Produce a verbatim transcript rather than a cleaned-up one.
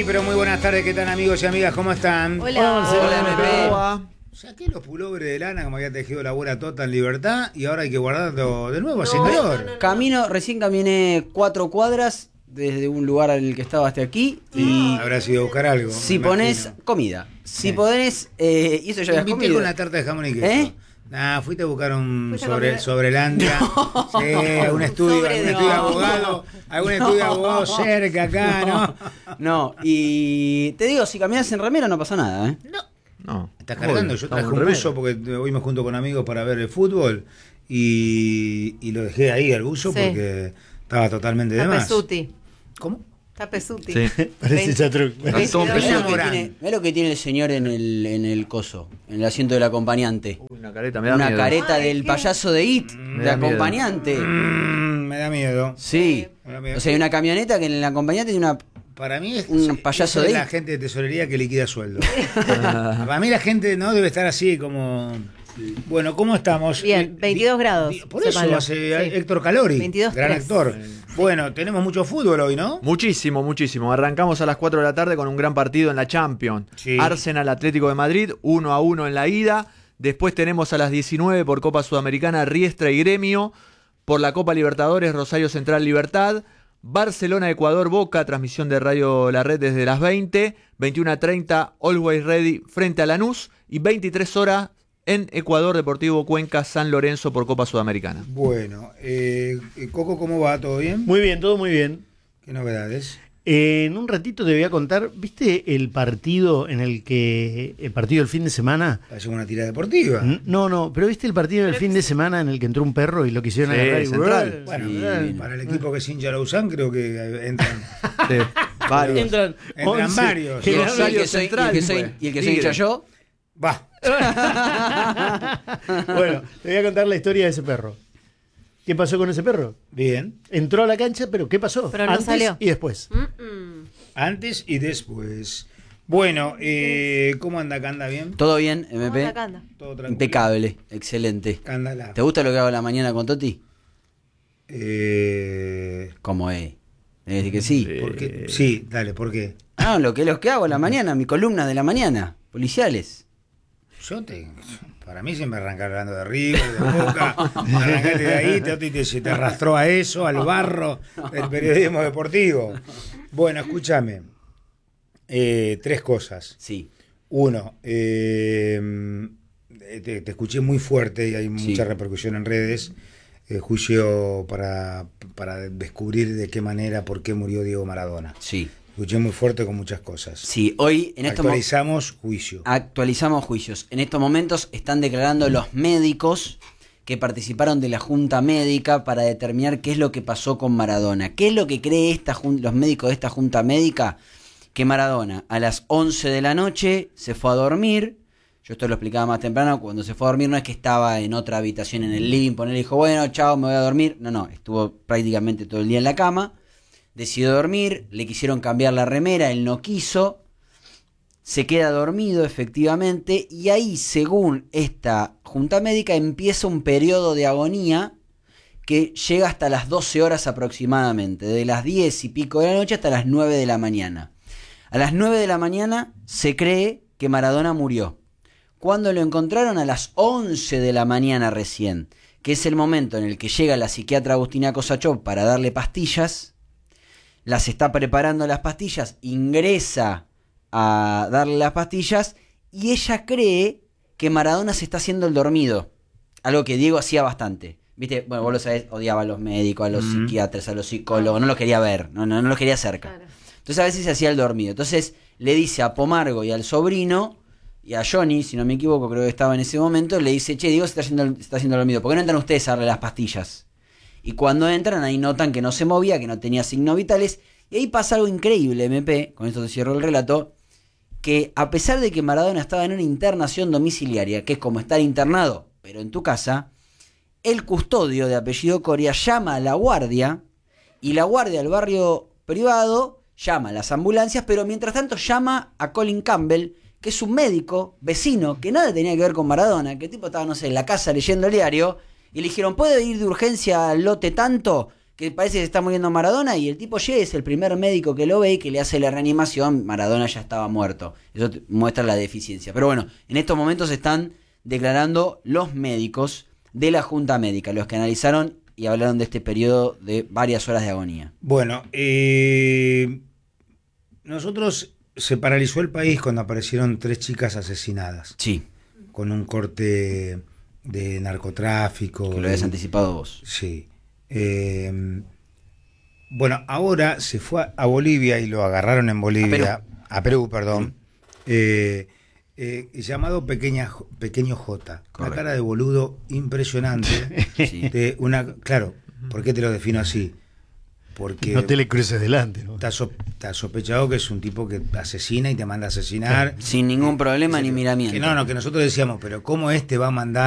Muy, pero muy buenas tardes, ¿qué tal amigos y amigas? ¿Cómo están? Hola. Hola, M P. Saqué los pulóveres de lana como había tejido la abuela Tota en libertad y ahora hay que guardarlo de nuevo, No, señor. no, no, no. Camino, recién caminé cuatro cuadras desde un lugar en el que estaba hasta aquí. Y Habrá sido a buscar algo. si me pones imagino. comida, si Sí. pones. Eh, y eso ya Te habías invité comido. con la tarta de jamón y queso. ¿Eh? Nah, fuiste a buscar un Fuiste a sobre, comer. Sobrelandia. Sí, algún estudio, Sobre algún de- estudio de no. abogado, algún No. estudio de abogado cerca acá, ¿no? No, y te digo, si caminas en remera no pasa nada, ¿eh? No. Estás cargando, yo traje un remera. buzo porque hoy me junto con amigos para ver el fútbol y, y lo dejé ahí al buzo Sí. porque estaba totalmente de más. Tapesuti. ¿Cómo? Tapesuti. Sí. Parece Chatruc. Están todos Mirá lo, que enamorando. tiene, mirá lo que tiene el señor en el, en el coso, en el asiento del acompañante. Uy, una careta, me da Una miedo. careta Ay, del ¿qué? payaso de It, Me de da miedo. acompañante. Mm, me da miedo. Sí. Me da miedo. O sea, hay una camioneta que en el acompañante tiene una. Para mí es Un payaso eso es de la ahí. gente de tesorería que liquida sueldo. Para mí la gente no debe estar así como... Bueno, ¿cómo estamos? Bien, Eh, veintidós di- grados, di- Por eso sépanlo. hace Sí. Héctor Calori, veintidós gran tres. actor. Bueno, tenemos mucho fútbol hoy, ¿no? Muchísimo, muchísimo. Arrancamos a las cuatro de la tarde con un gran partido en la Champions. Sí. Arsenal Atlético de Madrid, uno a uno en la ida. Después tenemos a las diecinueve por Copa Sudamericana Riestra y Gremio. Por la Copa Libertadores Rosario Central Libertad. Barcelona Ecuador Boca, transmisión de Radio La Red desde las veinte. veintiuno a treinta Always Ready frente a Lanús. Y veintitrés horas en Ecuador Deportivo Cuenca San Lorenzo por Copa Sudamericana. Bueno, eh, Coco, ¿cómo va? ¿Todo bien? Muy bien, todo muy bien. ¿Qué novedades? Eh, en un ratito te voy a contar, ¿viste el partido en el que, el partido del fin de semana? Parece una tira deportiva. N- No, no, pero ¿viste el partido del fin de semana en el que entró un perro y lo quisieron Sí, agarrar? y- Central. Bueno, Sí. eh, para el equipo que es hincha Lausanne creo que entran, Sí, varios. Entran, entran once. varios. Y el, Rosario y el que soy, y el que Central, soy, pues. y el que soy Tigre. hincha yo. Va. Bueno, te voy a contar la historia de ese perro. ¿Qué pasó con ese perro? Bien. Entró a la cancha, pero ¿qué pasó? Pero no Antes salió. y después. Mm-mm. Antes y después. Bueno, eh, ¿cómo anda? ¿Acá anda bien? ¿Todo bien, ¿Cómo M P? anda, anda? Todo tranquilo. Impecable, excelente. Cándala. ¿Te gusta lo que hago a la mañana con Toti? Eh, ¿Cómo es? Debe decir que sí. ¿por qué? Sí, dale, ¿por qué? Ah, lo que, lo que hago a la mañana, mi columna de la mañana, policiales. Yo te. Para mí siempre arrancar hablando de River, de Boca. Arrancaste de ahí, te, te, te arrastró a eso, al barro del periodismo deportivo. Bueno, escúchame. Eh, tres cosas. Sí. Uno, eh, te, te escuché muy fuerte y hay Sí. mucha repercusión en redes. Eh, juicio para, para descubrir de qué manera, por qué murió Diego Maradona. Sí. Escuché muy fuerte con muchas cosas. Sí, hoy en estos mo- Actualizamos juicio. actualizamos juicios. En estos momentos están declarando los médicos que participaron de la junta médica para determinar qué es lo que pasó con Maradona. ¿Qué es lo que cree esta jun- los médicos de esta junta médica? Que Maradona a las once de la noche se fue a dormir. Yo esto lo explicaba más temprano. Cuando se fue a dormir no es que estaba en otra habitación en el living, ponerle dijo, bueno, chao, me voy a dormir. No, no, estuvo prácticamente todo el día en la cama. Decidió dormir, le quisieron cambiar la remera, él no quiso. Se queda dormido efectivamente y ahí, según esta junta médica, empieza un periodo de agonía que llega hasta las doce horas aproximadamente, de las diez y pico de la noche hasta las nueve de la mañana. A las nueve de la mañana se cree que Maradona murió. Cuando lo encontraron a las once de la mañana recién, que es el momento en el que llega la psiquiatra Agustina Kosachov para darle pastillas, las está preparando las pastillas, ingresa a darle las pastillas y ella cree que Maradona se está haciendo el dormido, algo que Diego hacía bastante. Viste, bueno, vos lo sabés, odiaba a los médicos, a los Mm. psiquiatras, a los psicólogos, no los quería ver, no, no, no los quería cerca. Claro. Entonces a veces se hacía el dormido. Entonces le dice a Pomargo y al sobrino y a Johnny, si no me equivoco, creo que estaba en ese momento, le dice, che, Diego se está haciendo, se está haciendo el dormido, ¿por qué no entran ustedes a darle las pastillas? Y cuando entran, ahí notan que no se movía, que no tenía signos vitales, y ahí pasa algo increíble, M P, con esto te cierro el relato, que a pesar de que Maradona estaba en una internación domiciliaria, que es como estar internado, pero en tu casa, el custodio de apellido Coria llama a la guardia, y la guardia del barrio privado llama a las ambulancias, pero mientras tanto llama a Colin Campbell, que es un médico, vecino, que nada tenía que ver con Maradona, que el tipo estaba, no sé, en la casa leyendo el diario, y le dijeron, ¿puede ir de urgencia al lote tanto? que parece que se está muriendo Maradona y el tipo llega, es el primer médico que lo ve y que le hace la reanimación, Maradona ya estaba muerto. Eso te muestra la deficiencia. Pero bueno, en estos momentos están declarando los médicos de la Junta Médica, los que analizaron y hablaron de este periodo de varias horas de agonía. Bueno, eh, nosotros se paralizó el país cuando aparecieron tres chicas asesinadas. Sí. Con un corte de narcotráfico. Que lo habías anticipado vos. Sí. Eh, bueno, ahora se fue a Bolivia y lo agarraron en Bolivia. A Perú, a Perú perdón. Eh, eh, llamado Pequeña, Pequeño J. Correcto. Una cara de boludo impresionante. Sí. De una, claro, ¿por qué te lo defino así? Porque no te le cruces delante, ¿no? Está, so, está sospechado que es un tipo que asesina y te manda a asesinar. Sin ningún problema ni miramiento. Que no, no, que nosotros decíamos, pero ¿cómo este va a mandar